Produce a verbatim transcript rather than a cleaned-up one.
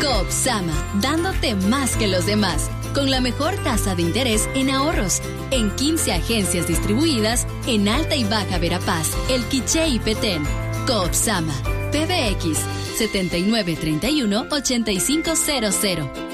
Coopsama, dándote más que los demás, con la mejor tasa de interés en ahorros, en quince agencias distribuidas en Alta y Baja Verapaz, El Quiché y Petén. Coopsama, P B X, setenta y nueve treinta y uno ochenta y cinco cero cero.